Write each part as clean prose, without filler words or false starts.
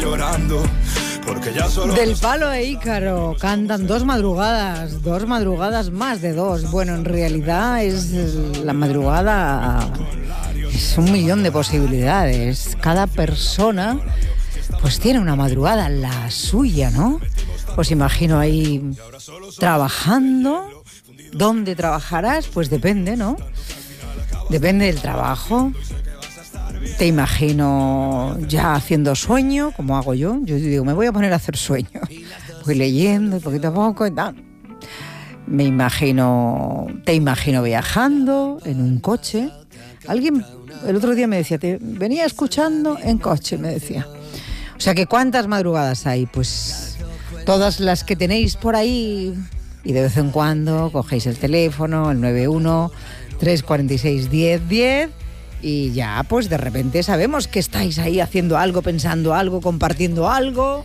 llorando. Del Palo e Ícaro cantan dos madrugadas más de dos. Bueno, en realidad es la madrugada, es 1.000.000 de posibilidades. Cada persona pues tiene una madrugada, la suya, ¿no? Os imagino ahí trabajando. ¿Dónde trabajarás? Pues depende, ¿no? Depende del trabajo. Te imagino ya haciendo sueño, como hago yo. Yo digo, me voy a poner a hacer sueño. Voy leyendo poquito a poco y tal. Te imagino viajando en un coche. Alguien el otro día me decía, te venía escuchando en coche, me decía. O sea que ¿cuántas madrugadas hay? Pues todas las que tenéis por ahí. Y de vez en cuando cogéis el teléfono, el 91 346 1010. Y ya, pues de repente sabemos que estáis ahí haciendo algo, pensando algo, compartiendo algo.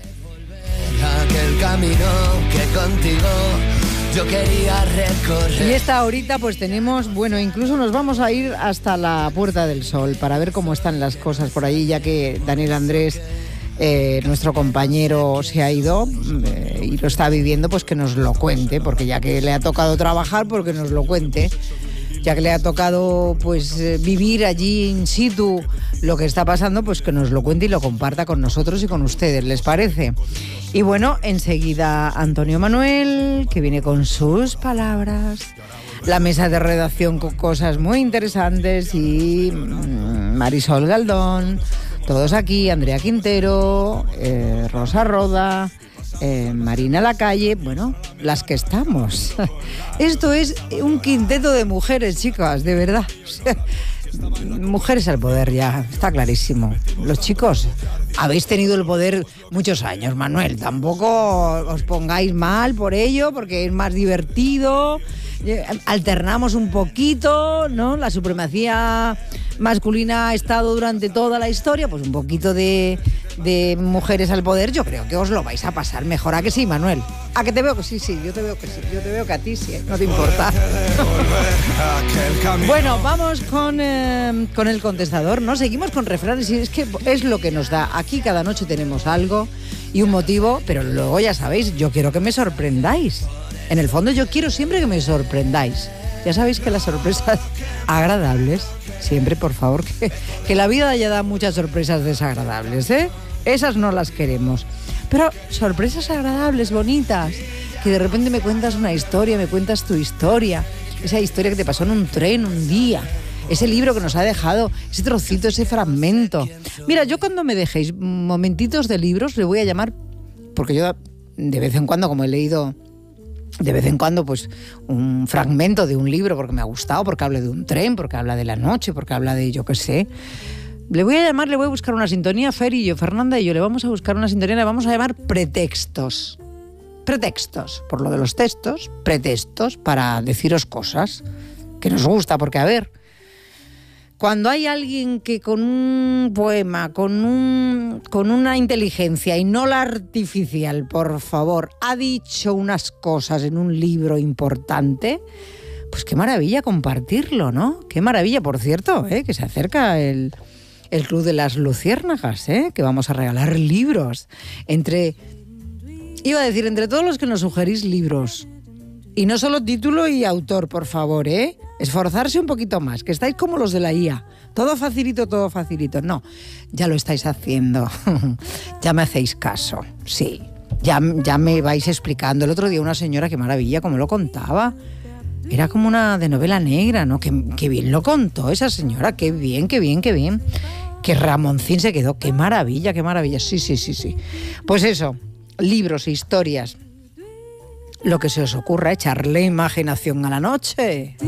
Aquel camino que contigo yo quería recorrer. Y esta horita pues tenemos, bueno, incluso nos vamos a ir hasta la Puerta del Sol para ver cómo están las cosas por ahí, ya que Daniel Andrés, nuestro compañero, se ha ido y lo está viviendo, pues que nos lo cuente, porque ya que le ha tocado trabajar, pues que nos lo cuente. Ya que le ha tocado pues vivir allí in situ lo que está pasando, pues que nos lo cuente y lo comparta con nosotros y con ustedes, ¿les parece? Y bueno, enseguida Antonio Manuel, que viene con sus palabras, la mesa de redacción con cosas muy interesantes y Marisol Galdón, todos aquí, Andrea Quintero, Rosa Roda, Marina Lacalle, bueno, las que estamos. Esto es un quinteto de mujeres, chicas, de verdad. Mujeres al poder ya, está clarísimo. Los chicos, habéis tenido el poder muchos años, Manuel. Tampoco os pongáis mal por ello, porque es más divertido. Alternamos un poquito, ¿no? La supremacía masculina ha estado durante toda la historia, pues un poquito de mujeres al poder. Yo creo que os lo vais a pasar mejor. ¿A que sí, Manuel? ¿A que te veo que sí? Sí, yo te veo que sí. Yo te veo que a ti sí, no te importa. Bueno, vamos con el contestador, ¿no? Seguimos con refranes y es que es lo que nos da. Aquí cada noche tenemos algo y un motivo, pero luego ya sabéis, yo quiero que me sorprendáis. En el fondo yo quiero siempre que me sorprendáis. Ya sabéis que las sorpresas agradables, siempre, por favor, que la vida ya da muchas sorpresas desagradables, ¿eh? Esas no las queremos. Pero sorpresas agradables, bonitas, que de repente me cuentas una historia, me cuentas tu historia, esa historia que te pasó en un tren un día, ese libro que nos ha dejado, ese trocito, ese fragmento. Mira, yo cuando me dejéis momentitos de libros le voy a llamar, porque yo de vez en cuando, como he leído de vez en cuando pues un fragmento de un libro porque me ha gustado, porque habla de un tren, porque habla de la noche, porque habla de yo qué sé, le voy a buscar una sintonía, Fer y yo, Fernanda y yo, le vamos a buscar una sintonía, le vamos a llamar pretextos, por lo de los textos, pretextos para deciros cosas que nos gusta, porque a ver, cuando hay alguien que con un poema, con una inteligencia y no la artificial, por favor, ha dicho unas cosas en un libro importante, pues qué maravilla compartirlo, ¿no? Qué maravilla, por cierto, que se acerca el Club de las Luciérnagas, que vamos a regalar libros. Entre todos los que nos sugerís libros. Y no solo título y autor, por favor, esforzarse un poquito más, que estáis como los de la IA. Todo facilito. No, ya lo estáis haciendo. Ya me hacéis caso, sí. Ya me vais explicando. El otro día una señora, qué maravilla, como lo contaba. Era como una de novela negra, ¿no? Qué bien lo contó esa señora, qué bien. Que Ramoncín se quedó, qué maravilla. Sí. Pues eso, libros, historias. Lo que se os ocurra, echarle imaginación a la noche.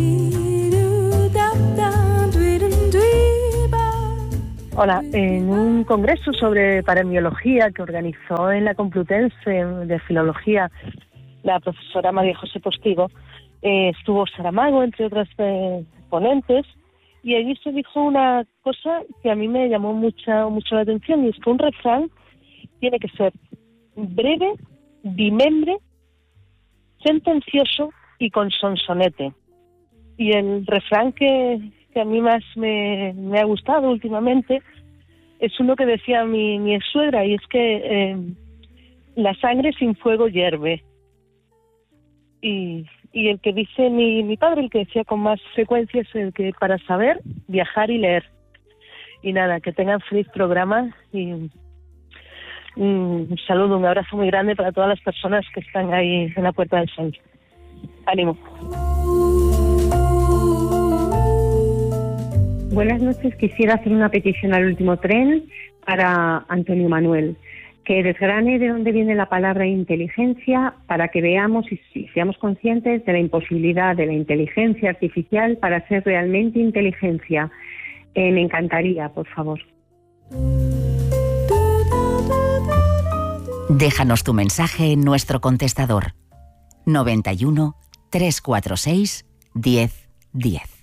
Hola, en un congreso sobre paremiología que organizó en la Complutense de Filología la profesora María José Postigo, estuvo Saramago, entre otras ponentes, y allí se dijo una cosa que a mí me llamó mucho la atención, y es que un refrán tiene que ser breve, bimembre, sentencioso y con sonsonete. Y el refrán que a mí más me ha gustado últimamente es uno que decía mi ex-suegra, y es que la sangre sin fuego hierve. Y el que dice mi padre, el que decía con más frecuencia, es el que para saber, viajar y leer. Y nada, que tengan feliz programa y un saludo, un abrazo muy grande para todas las personas que están ahí en la Puerta del Sol. Ánimo. Buenas noches, quisiera hacer una petición al último tren para Antonio Manuel, que desgrane de dónde viene la palabra inteligencia para que veamos y seamos conscientes de la imposibilidad de la inteligencia artificial para ser realmente inteligencia. Me encantaría, por favor. Déjanos tu mensaje en nuestro contestador 91 346 1010.